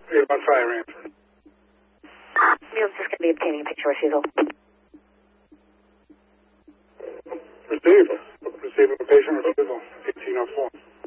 On fire answer. Neil's just going to be obtaining a picture refusal. Receiving a patient refusal, 1804.